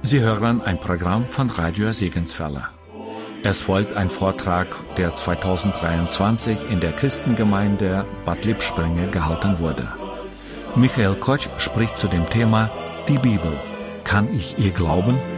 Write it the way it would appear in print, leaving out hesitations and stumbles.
Sie hören ein Programm von Radio Segenswelle. Es folgt ein Vortrag, der 2023 in der Christengemeinde Bad Lippspringe gehalten wurde. Michael Kotsch spricht zu dem Thema Die Bibel. Kann ich ihr glauben?